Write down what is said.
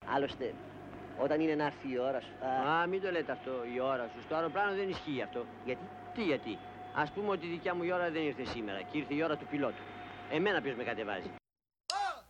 Άλλωστε, όταν είναι να έρθει η ώρα σου θα... Α, μην το λέτε αυτό, η ώρα σου. Στο αεροπλάνο δεν ισχύει αυτό. Γιατί? Τι γιατί? Ας πούμε ότι η δικιά μου η ώρα δεν ήρθε σήμερα και ήρθε η ώρα του πιλότου. Εμένα ποιος με κατεβάζει?